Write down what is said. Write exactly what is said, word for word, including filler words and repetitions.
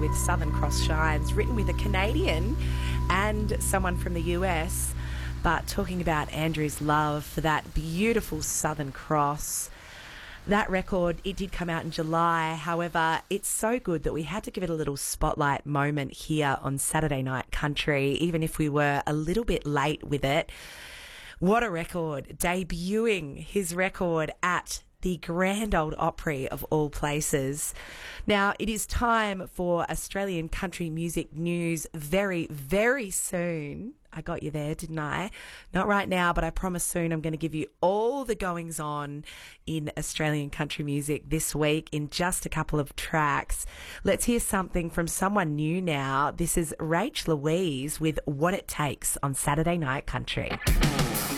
with Southern Cross Shines, written with a Canadian and someone from the U S, but talking about Andrew's love for that beautiful Southern Cross. That record, it did come out in July. However, it's so good that we had to give it a little spotlight moment here on Saturday Night Country, even if we were a little bit late with it. What a record. Debuting his record at the Grand Ole Opry of all places. Now, it is time for Australian country music news very, very soon. I got you there, didn't I? Not right now, but I promise soon I'm going to give you all the goings on in Australian country music this week in just a couple of tracks. Let's hear something from someone new now. This is Rach Louise with What It Takes on Saturday Night Country.